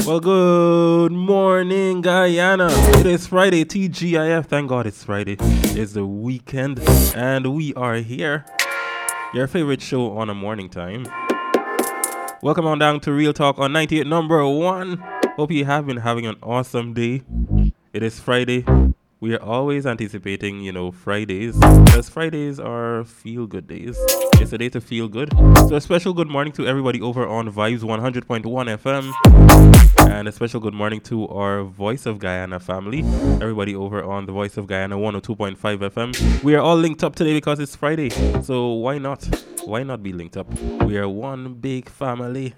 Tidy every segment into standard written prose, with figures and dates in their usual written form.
Well, good morning, Guyana. It is Friday, TGIF. Thank God it's Friday. It's the weekend, and we are here. Your favorite show on a morning time. Welcome on down to Real Talk on 98 number 1. Hope you have been having an awesome day. It is Friday. We are always anticipating, Fridays. Because Fridays are feel-good days. It's a day to feel good. So a special good morning to everybody over on Vibes 100.1 FM. And a special good morning to our Voice of Guyana family. Everybody over on the Voice of Guyana 102.5 FM. We are all linked up today because it's Friday. So why not? Why not be linked up? We are one big family.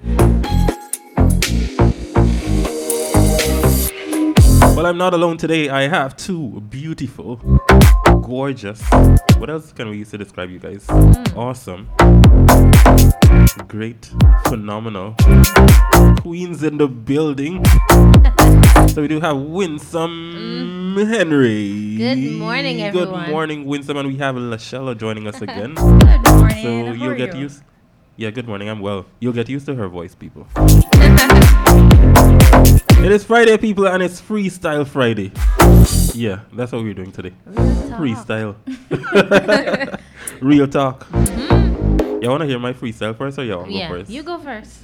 Well, I'm not alone today. I have two beautiful, gorgeous, what else can we use to describe you guys? Awesome, great, phenomenal queens in the building. So we do have Winsome Henry. Good morning, everyone. Good morning, Winsome, and we have Lashella joining us again. Good morning. So How you'll are get you? used. Yeah, good morning. I'm well. You'll get used to her voice, people. It is Friday, people, and it's Freestyle Friday. Yeah, that's what we're doing today. Freestyle. Real talk. You want to hear my freestyle first, or you want to go first? You go first.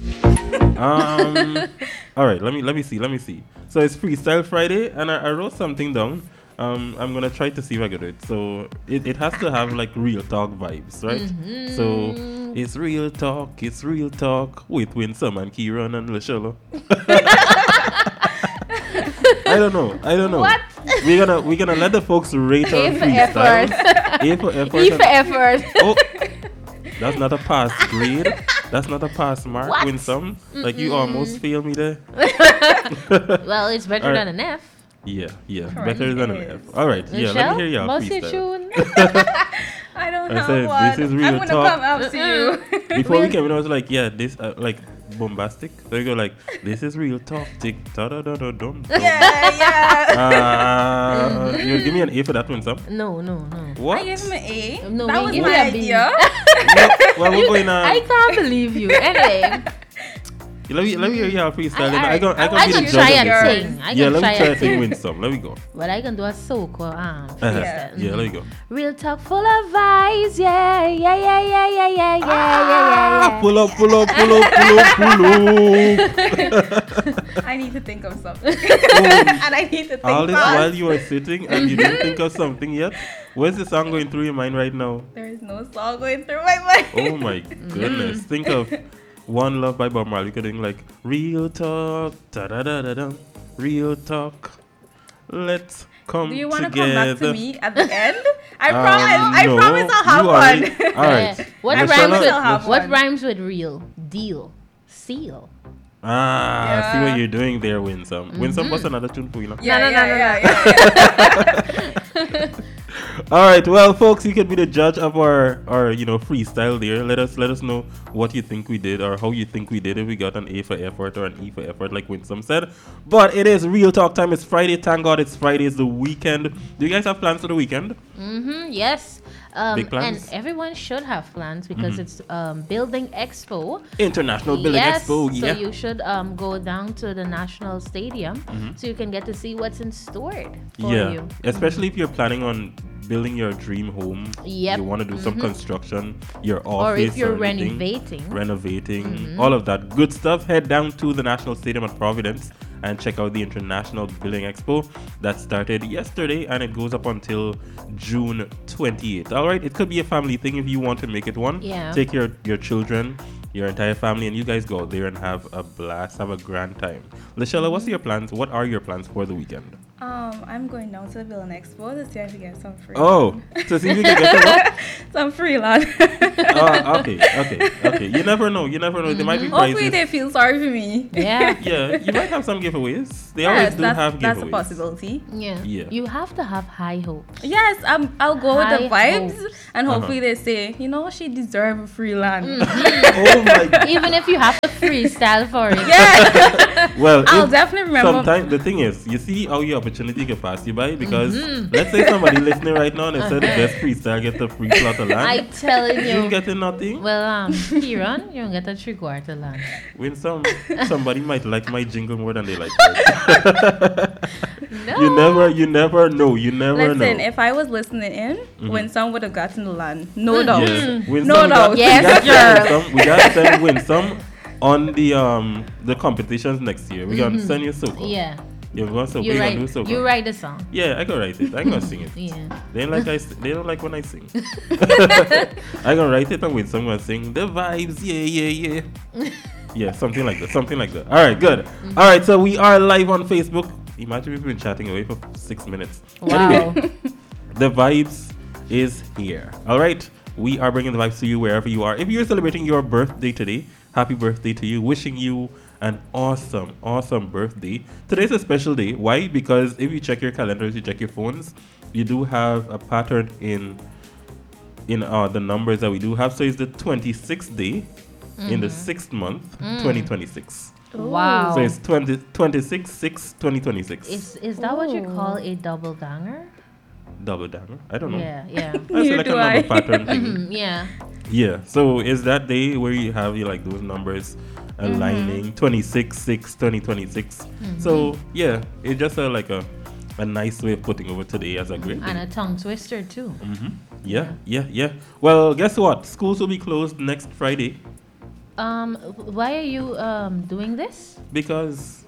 All right. Let me see. So it's Freestyle Friday, and I wrote something down. I'm gonna try to see if I can do it. So it has to have like real talk vibes, right? So it's real talk with Winsome and Kieran and Lashella. I don't know. What? We're gonna let the folks rate our freestyle. A for effort. E for effort. Oh, that's not a pass grade. That's not a pass mark. What? Winsome. Like you almost failed me there. Well, it's better All right. than an F. Yeah. Correct. Better than an F. All right. Yeah, let Michelle, me hear y'all what's your freestyle. tune? I don't I have said, one. this is real I'm gonna talk. come out to you. Before we came in, I was like, yeah, this like bombastic. So you go like, this is real talk. Tick ta da da da dum. Yeah. You give me an A for that one, Sam. No. What? I gave him an A. No, that we was give my you a B. idea. Well, we're going I can't believe you. Anyway, Let me hear y'all freestyle. I can I be can the try judge. and yours. sing. I Yeah, can let me try and to sing sing. Winsome. Let me go. Well, I can do a soca Yeah. Yeah, let me go. Real talk full of vibes, yeah. Pull up. I need to think of something. And I need to think All this fast. while you are sitting and you didn't think of something yet. Where's the song going through your mind right now? There is no song going through my mind. Oh my goodness. Think of One Love by Bob Marley. You could think like real talk, da da da da da. Real talk. Let's come Do you want to together. come back to me at the end? I promise. No, I promise I'll have you one. already- All right. Yeah. What I rhymes promise with I'll have what one. rhymes with real? Deal. Seal. See Yeah. what you're doing there, Winsome. Winsome, what's another tune for you now? Yeah. All right, well, folks, you can be the judge of our freestyle there. Let us know what you think we did or how you think we did. If we got an A for effort or an E for effort, like Winsome said. But it is real talk time. It's Friday. Thank God it's Friday. It's the weekend. Do you guys have plans for the weekend? Yes. Big plans? And everyone should have plans because it's Building Expo. International Building Yes, Expo. Yeah. so you should go down to the National Stadium so you can get to see what's in store for you. Especially if you're planning on building your dream home. Yep. You want to do some construction, your office, Or if you're anything. renovating. All of that good stuff. Head down to the National Stadium at Providence and check out the International Building Expo that started yesterday and it goes up until June 28th. All right, it could be a family thing if you want to make it one. Yeah. Take your children, your entire family, and you guys go out there and have a blast, have a grand time. Lashella, what's your plans? What are your plans for the weekend? I'm going down to the Building Expo to see if I can get some free. Oh, to see if you can get some free land. Okay. You never know. There might be Hopefully prizes. they feel sorry for me. Yeah. Yeah, you might have some giveaways. They always do have giveaways. that's a possibility. Yeah. Yeah. You have to have high hopes. Yes, I'll go with the High vibes, hopes. and hopefully they say, she deserves a free land. Oh my God. Even if you have to freestyle for it. Yeah, Well, I'll definitely remember. sometimes the thing is, you see how you have opportunity could pass you by because let's say somebody listening right now and they said the best freestyle get a free plot of land. I telling You you. ain't getting nothing. Well, Kieran, you don't get a 3/4 land. When somebody might like my jingle more than they like it. No. You never know. You never Listen, know. if I was listening in, Winsome would have gotten the land. No doubt. Yeah. Win No some, doubt. Yes, we gotta send Win some on the competitions next year. We gonna send you Soca. Yeah. You're going to You gonna do write. Soca. You write the song. Yeah, I can write it. I gonna sing it. Yeah. They don't like when I sing. I gonna write it and Win some gonna sing the vibes. Yeah. Yeah, something like that. All right, good. All right, so we are live on Facebook. Imagine we've been chatting away for 6 minutes. Wow. The vibes is here. All right. We are bringing the vibes to you wherever you are. If you're celebrating your birthday today, happy birthday to you. Wishing you an awesome, awesome birthday. Today's a special day. Why? Because if you check your calendars, you check your phones, you do have a pattern in the numbers that we do have. So it's the 26th day in the 6th month, 2026. Wow. So it's 26/6/2026. Is that what you call a double ganger? Double down. I don't know. Yeah. That's Neither like do a number I. pattern thing. Yeah. Yeah. So is that day where you have like those numbers aligning 26/6/2026. So yeah, it's just like a nice way of putting over today as a great And day. a tongue twister too. Yeah. Well, guess what? Schools will be closed next Friday Why are you doing this? because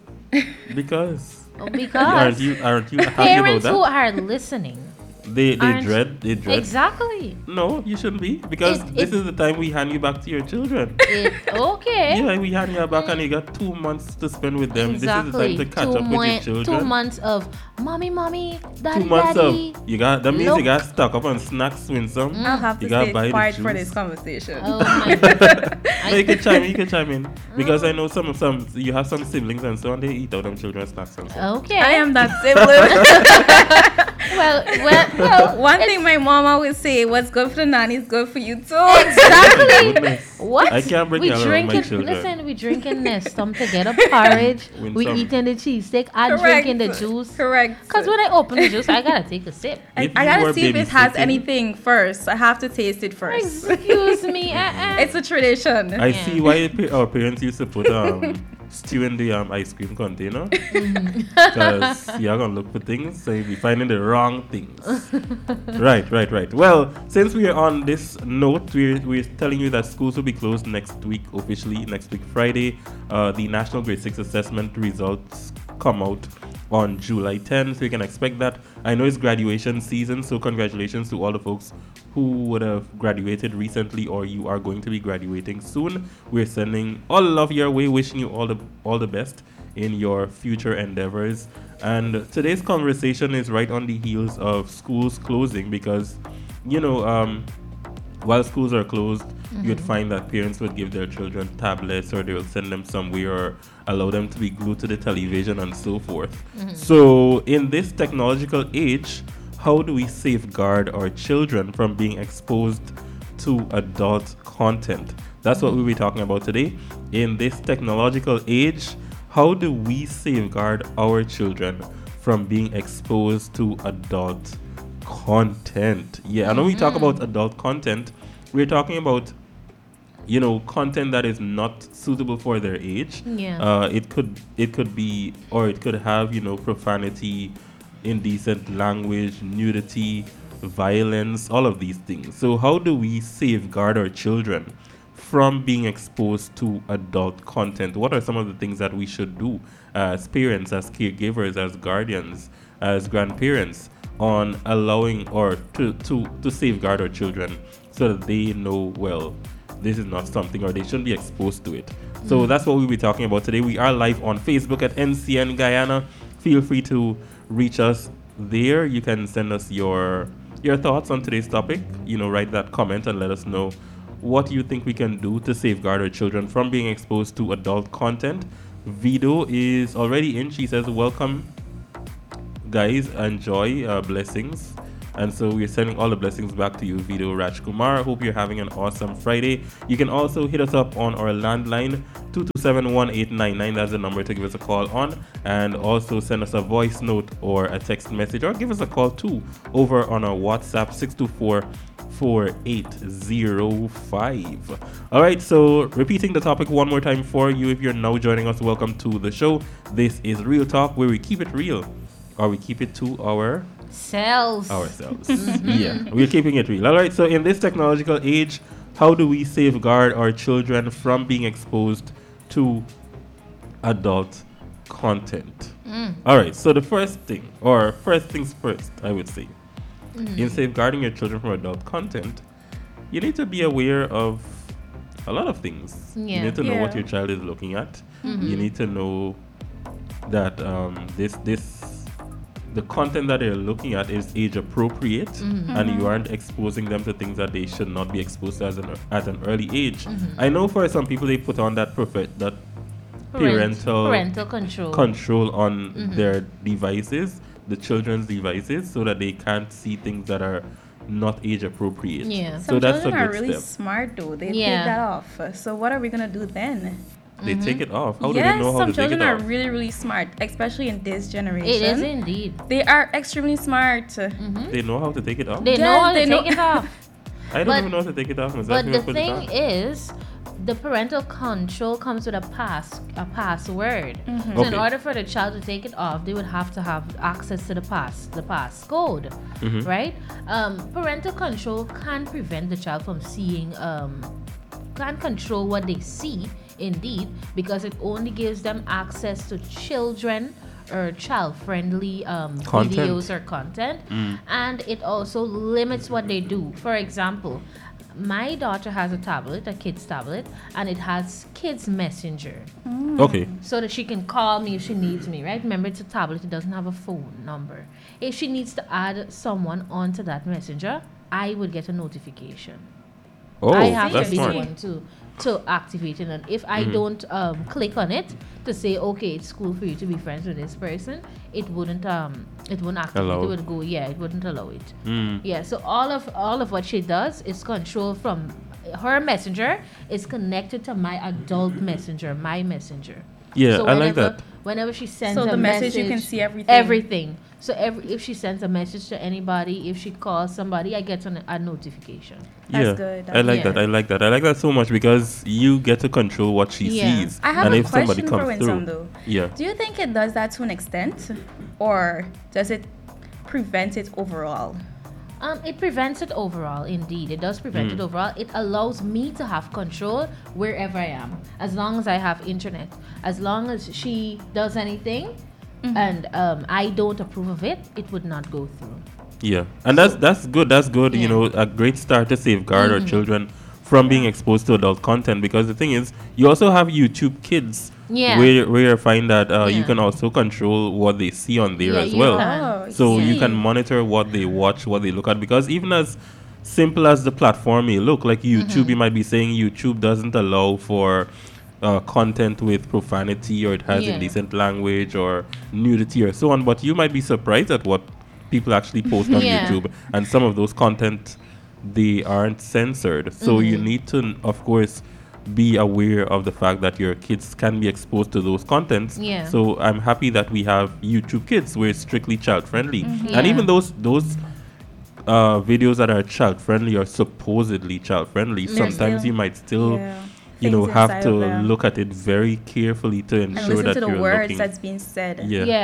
Oh, because aren't you happy about parents that? who are listening. They aren't- dread. Exactly. No, you shouldn't be because this is the time we hand you back to your children. Okay. Yeah, we hand you back and you got 2 months to spend with them. Exactly. This is the time to catch up with your children. 2 months of mommy, 2 daddy, months daddy. of that means Look. you got stock up on snacks, win some. I'll have to You gotta stay buy the quiet for juice. this conversation. Oh my God. No, you can chime in because I know some you have some siblings and so on. They eat out them children's snacks and so. Okay. I am that sibling. well. One thing my mom always say, what's good for the nanny is good for you too. Exactly. Goodness. What? I can't bring we you around my drinking. children. Listen, we drinking Nestum to get a porridge. Win we some. eating the cheesesteak. I drinking the juice. Correct. Cause when I open the juice, I gotta take a sip. I If you gotta were see if it has babysitting- anything first. I have to taste it first. Excuse me. It's a tradition. I Yeah. see why our parents used to put stew in the ice cream container because you're gonna look for things, so you'll be finding the wrong things. Right. Well, since we are on this note, we're telling you that schools will be closed next week, officially next week Friday. The National Grade 6 assessment results come out on July 10th, so you can expect that. I know it's graduation season, so congratulations to all the folks who would have graduated recently or you are going to be graduating soon. We're sending all love your way, wishing you all the best in your future endeavors. And today's conversation is right on the heels of schools closing because, while schools are closed, you'd find that parents would give their children tablets or they will send them somewhere or allow them to be glued to the television and so forth. So in this technological age, how do we safeguard our children from being exposed to adult content? That's what we'll be talking about today. In this technological age, how do we safeguard our children from being exposed to adult content? Yeah, and when we talk about adult content, we're talking about content that is not suitable for their age. Yeah. It could be, or it could have profanity, indecent language, nudity, violence, all of these things. So how do we safeguard our children from being exposed to adult content? What are some of the things that we should do as parents, as caregivers, as guardians, as grandparents on allowing or to safeguard our children so that they know, well, this is not something or they shouldn't be exposed to it. So that's what we'll be talking about today. We are live on Facebook at NCN Guyana. Feel free to reach us there. You can send us your thoughts on today's topic. Write that comment and let us know what you think we can do to safeguard our children from being exposed to adult content. Vido is already in. She says, welcome, guys. Enjoy. Blessings. And so we're sending all the blessings back to you, Video Rajkumar. Hope you're having an awesome Friday. You can also hit us up on our landline, 227-1899. That's the number to give us a call on. And also send us a voice note or a text message, or give us a call too over on our WhatsApp, 624-4805. All right, so repeating the topic one more time for you. If you're now joining us, welcome to the show. This is Real Talk, where we keep it real, or we keep it to ourselves. Yeah, we're keeping it real. All right, so in this technological age, how do we safeguard our children from being exposed to adult content? All right, so the first things first, I would say, in safeguarding your children from adult content, you need to be aware of a lot of things. You need to know what your child is looking at. You need to know that the content that they're looking at is age appropriate, and you aren't exposing them to things that they should not be exposed to at an early age. I know for some people they put on that parental control on their devices, the children's devices, so that they can't see things that are not age appropriate. So that's children are really smart though. They take that off. So what are we gonna do then? They take it off. How do they know how to take it off? Some children are really, really smart, especially in this generation. It is indeed. They are extremely smart. They know how to take it off. They know how to take it off. I don't even know how to take it off. But the thing is, the parental control comes with a password. So in order for the child to take it off, they would have to have access to the passcode, right? Parental control can prevent the child from seeing, can control what they see, indeed, because it only gives them access to children or child-friendly videos or content, and it also limits what they do. For example, my daughter has a kid's tablet, and it has kids messenger. Okay. So that she can call me if she needs me, right? Remember, it's a tablet, it doesn't have a phone number. If she needs to add someone onto that messenger, I would get a notification. I have to be the one to activate it. And if I don't click on it to say, okay, it's cool for you to be friends with this person, it wouldn't activate. It would go, it wouldn't allow it. So all of what she does is control from her messenger is connected to my adult messenger, my messenger. So I like that. Whenever she sends the message, you can see everything. Everything. So if she sends a message to anybody, if she calls somebody, I get a notification. That's good. I like that. I like that so much because you get to control what she sees. I have a question for Winsome though. Yeah. Do you think it does that to an extent, or does it prevent it overall? It prevents it overall, indeed. It does prevent it overall. It allows me to have control wherever I am, as long as I have internet. As long as she does anything and I don't approve of it, it would not go through. Yeah, and that's good. That's good. You know, a great start to safeguard our children from being exposed to adult content, because the thing is, you also have YouTube Kids, where you find that you can also control what they see on there as well. So you can monitor what they watch, what they look at, because even as simple as the platform may look, like YouTube, you might be saying YouTube doesn't allow for content with profanity, or it has indecent language or nudity or so on, but you might be surprised at what people actually post on YouTube, and some of those content, they aren't censored. So you need to, of course, be aware of the fact that your kids can be exposed to those contents. So I'm happy that we have YouTube Kids, where it's strictly child friendly, and even those videos that are child friendly or supposedly child friendly, sometimes you might still have to look at it very carefully to ensure that to the you're words looking. that's being said.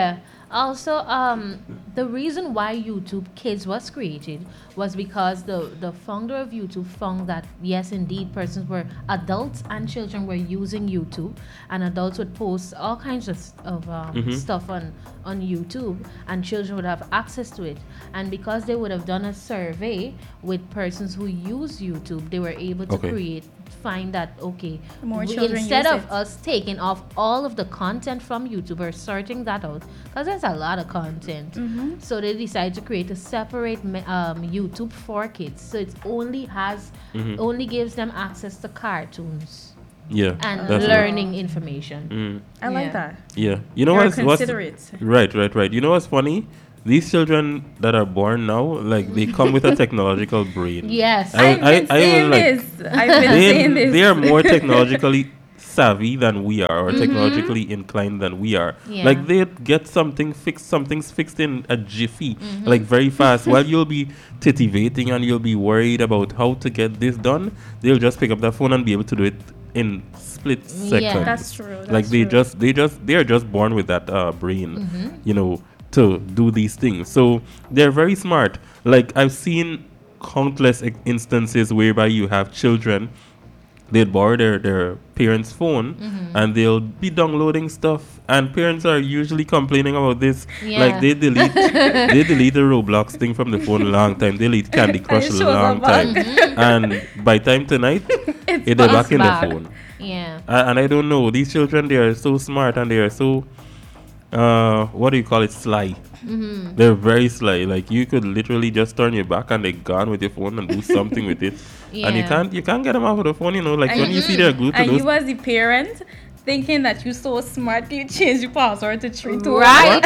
Also, the reason why YouTube Kids was created was because the founder of YouTube found that, yes, indeed, adults and children were using YouTube, and adults would post all kinds of stuff on YouTube, and children would have access to it. And because they would have done a survey with persons who use YouTube, they were able to find that, instead of us taking off all of the content from YouTube or sorting that out, because there's a lot of content, so they decided to create a separate YouTube for kids. So it only gives them access to cartoons and learning information. I like that. You know what's right. You know what's funny? these children that are born now, like they come with a technological brain. Yes. I've been saying like, this. I've been saying this. they are more technologically savvy than we are, or technologically inclined than we are. Yeah. Like they get something's fixed in a jiffy, like very fast. While you'll be titivating and you'll be worried about how to get this done, they'll just pick up the phone and be able to do it in split seconds. That's true. Like they are just born with that brain, you know, to do these things. So they're very smart. Like I've seen countless instances whereby you have children, they'd borrow their parents' phone and they'll be downloading stuff, and parents are usually complaining about this. Yeah. Like they delete the Roblox thing from the phone a long time, they delete Candy Crush a shows long up back. time, and by time tonight they're back in the back. phone. Yeah. And I don't know, these children, they are so smart and they are so what do you call it, sly. They're very sly. Like you could literally just turn your back and they're gone with your phone and do something with it. And you can't get them off of the phone, you know, like when you see they're glued to And those. you as the parent thinking that you're so smart, you change your password to 3 Right.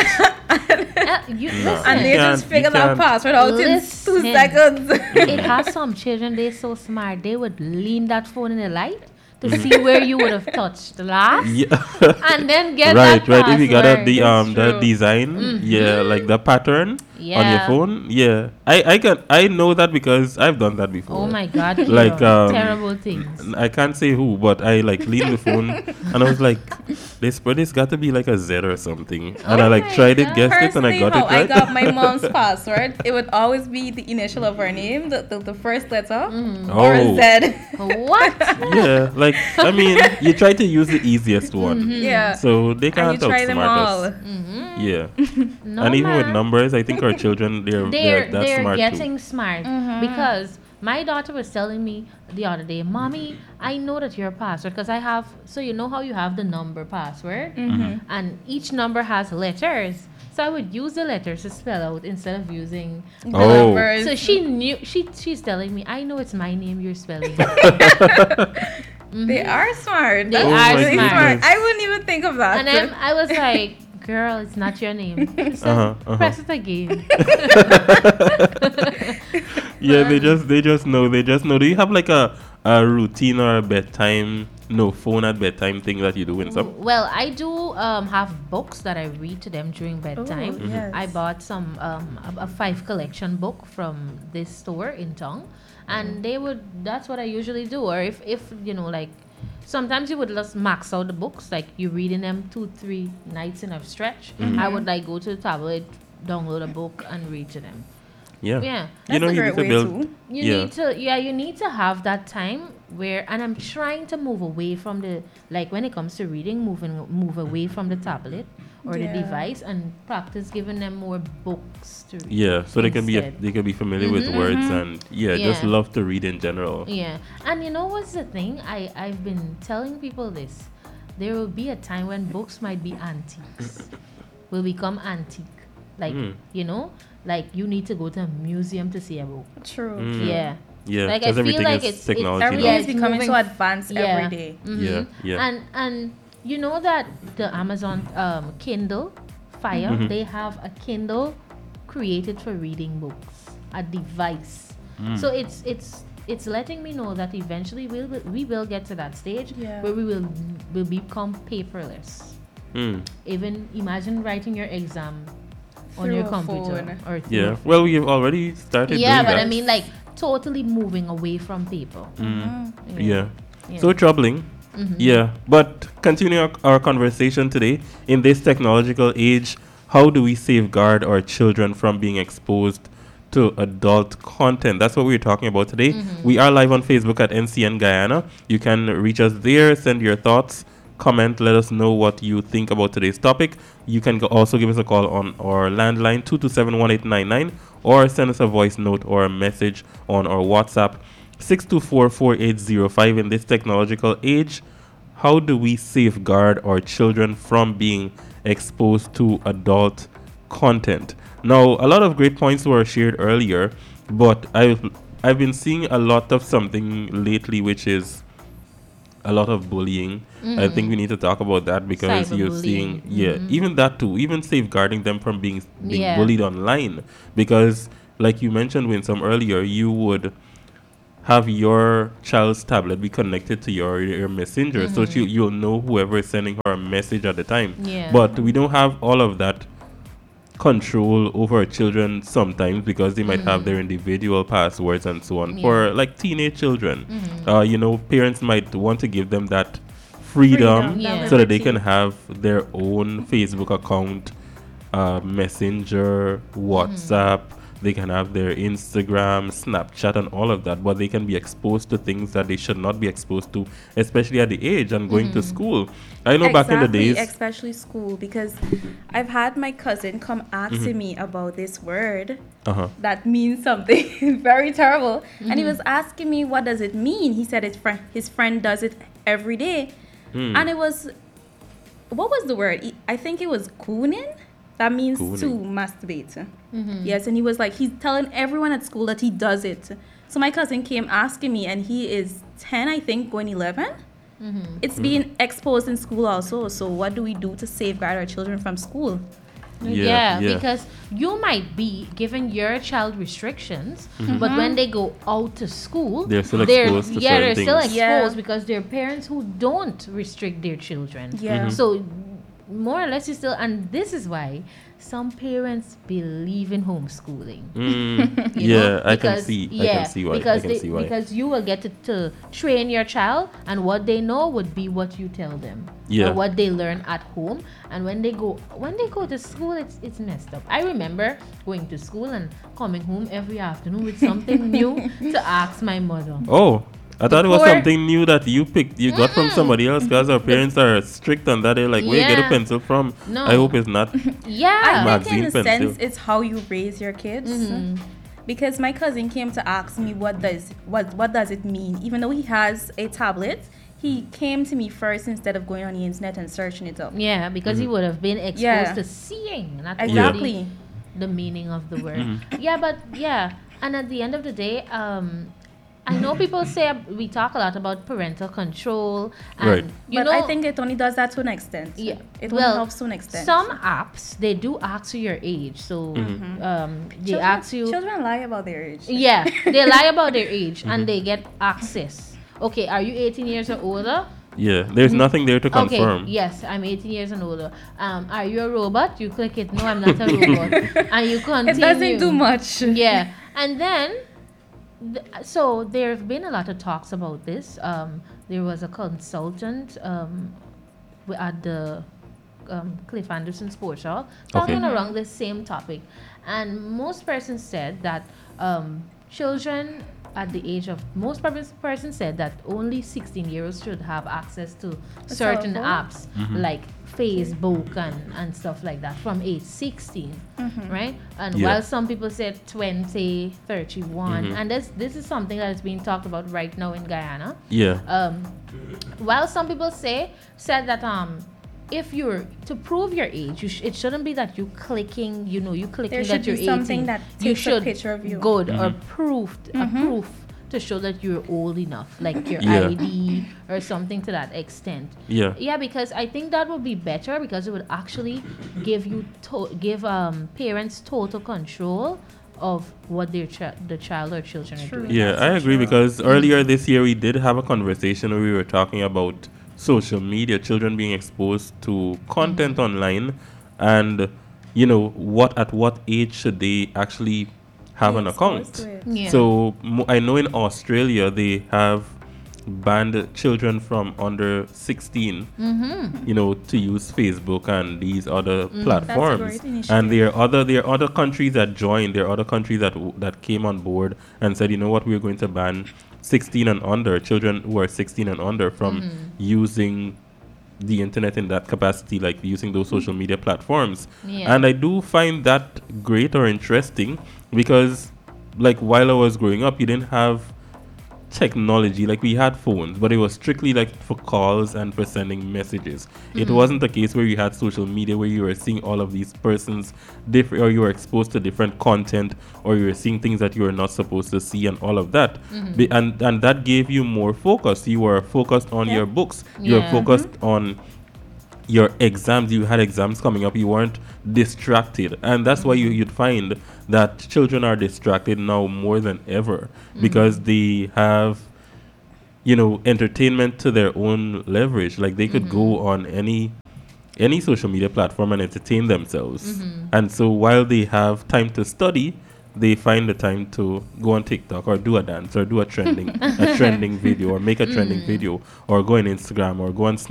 No. You, listen, and they You just can't- figure you that can't- password out in 2 Listen. seconds. it has some children, they're so smart, they would lean that phone in the light to see where you would have touched last, Yeah. and then get right. that If you got password. the true. design, yeah, like the pattern on your Yeah. phone, yeah. I know that because I've done that before. Oh my God, Like, Kieran, terrible things. I can't say who, but I like leaned the phone and I was like, this got to be like a Z or something. And I like my tried it, God. guessed it, and I Personally, got how it right. I got my mom's password, it would always be the initial of her name, the first letter, or Oh. Z. What? Yeah, like I mean, you try to use the easiest one, Yeah. so they And can't you try them outsmart all. us. Yeah, No, and even with man. numbers, I think our children they're that They're smart getting too. smart because my daughter was telling me the other day, Mommy, I know that your password because I have. So you know how you have the number password, and each number has letters. So I would use the letters to spell out instead of using. The Oh. numbers. So she knew. She's telling me, I know it's my name you're spelling. They are smart. They That's are really smart. I wouldn't even think of that. And I was like, girl, it's not your name. So press it again. Yeah, they just know. Do you have like a routine or a bedtime, phone at bedtime thing that you do in some? Well, I do have books that I read to them during bedtime. Oh, yes. I bought some a 5 collection book from this store in town, and that's what I usually do. Or if like sometimes you would just max out the books, like you reading them 2-3 nights in a stretch. I would like go to the tablet, download a book, and read to them. Yeah. Yeah. That's you a need great to way build. too. You need to have that time where, and I'm trying to move away from the, like when it comes to reading, move away from the tablet or the Yeah. device and practice giving them more books to read. Yeah, so they can instead. be familiar with words and just Yeah. love to read in general. Yeah. And you know what's the thing? I've been telling people this. There will be a time when books might be antiques. Will become antique. Like, like you need to go to a museum to see a book. True. Mm. Yeah. Yeah, Like, I because feel everything like is it's technology Everything now. is becoming so moving- advanced every day. Yeah, yeah. And you know that the Amazon Kindle Fire, they have a Kindle created for reading books, a device. So it's letting me know that eventually we will get to that stage where we will become paperless. Mm. Even imagine writing your exam on Through your a computer phone. or through Yeah. a phone. Well, we've already started Yeah, doing but that. I mean like totally moving away from paper. Yeah. Yeah. So troubling. Yeah. But continuing our conversation today, in this technological age, how do we safeguard our children from being exposed to adult content? That's what we're talking about today. We are live on Facebook at NCN Guyana. You can reach us there, send your thoughts, comment, let us know what you think about today's topic. You can also give us a call on our landline 227-1899 or send us a voice note or a message on our WhatsApp 624-4805. In this technological age, how do we safeguard our children from being exposed to adult content? Now, a lot of great points were shared earlier, but I've been seeing a lot of something lately, which is a lot of bullying. I think we need to talk about that because you're seeing, even that too, even safeguarding them from being bullied online. Because, like you mentioned, Winsome, earlier, you would have your child's tablet be connected to your messenger, so you'll know whoever is sending her a message at the time. But we don't have all of that control over our children sometimes because they might have their individual passwords and so on. For like teenage children, parents might want to give them that freedom so that they can have their own Facebook account, Messenger, WhatsApp. They can have their Instagram, Snapchat, and all of that, but they can be exposed to things that they should not be exposed to, especially at the age and going to school. I know back in the days, especially school, because I've had my cousin come asking me about this word that means something very terrible, and he was asking me, what does it mean? He said his friend does it every day, and it was, what was the word? I think it was gooning. That means to masturbate. Yes, and he was like, he's telling everyone at school that he does it. So my cousin came asking me, and he is 10, I think, going 11. It's being exposed in school also. So what do we do to safeguard our children from school? Yeah, because you might be giving your child restrictions, but when they go out to school, they're still exposed to certain things. They're still exposed because there are parents who don't restrict their children. So more or less you still, and this is why some parents believe in homeschooling. I can see why. Because you will get to train your child, and what they know would be what you tell them, or what they learn at home. And when they go to school, it's messed up. I remember going to school and coming home every afternoon with something new to ask my mother. Oh, I thought it was something new that you got from somebody else, because our parents are strict on that. They're like, where you get a pencil from? No. I hope it's not I think in a pencil. sense it's how you raise your kids. Because my cousin came to ask me what does it mean. Even though he has a tablet, he came to me first instead of going on the internet and searching it up. Yeah, because he would have been exposed to seeing, not exactly the meaning of the word. And at the end of the day, I know people say we talk a lot about parental control, and but I think it only does that to an extent. It only helps to an extent. Some apps, they do ask you your age, so they ask you. Children lie about their age. Yeah, they lie about their age, and they get access. Okay, are you 18 years or older? Yeah, there's nothing there to confirm. Okay, yes, I'm 18 years and older. Are you a robot? You click it. No, I'm not a robot. And you continue. It doesn't do much. Yeah, and then. So there have been a lot of talks about this. There was a consultant at the Cliff Anderson Sports Hall talking around the same topic, and most persons said that children at the age of persons said that only 16-year-olds should have access to certain apps like Facebook and stuff like that from age 16, right? And while some people said 20, 31, and this is something that is being talked about right now in Guyana. While some people said that if you're to prove your age, it shouldn't be that you clicking there that you're 18. Something that takes a picture of you. Good or proof to show that you're old enough, like your ID or something to that extent. Because I think that would be better, because it would actually give parents total control of what the child or children are doing. I agree, because earlier this year we did have a conversation where we were talking about social media, children being exposed to content online, and at what age should they actually have an account. So I know in Australia they have banned children from under 16 to use Facebook and these other platforms. And there are other countries that joined. There are other countries that came on board and said, you know what, we're going to ban 16 and under, children who are 16 and under, from using the internet in that capacity, like using those social media platforms. And I do find that great or interesting, because like while I was growing up, you didn't have technology. Like, we had phones, but it was strictly like for calls and for sending messages. It wasn't a case where you had social media where you were seeing all of these persons different, or you were exposed to different content, or you were seeing things that you were not supposed to see, and all of that. And that gave you more focus. You were focused on your books. You were focused on your exams. You had exams coming up. You weren't distracted, and that's why you'd find that children are distracted now more than ever, because they have, entertainment to their own leverage. Like, they could go on any social media platform and entertain themselves, and so while they have time to study, they find the time to go on TikTok or do a dance or do a trending video or make a trending video, or go on Instagram or go on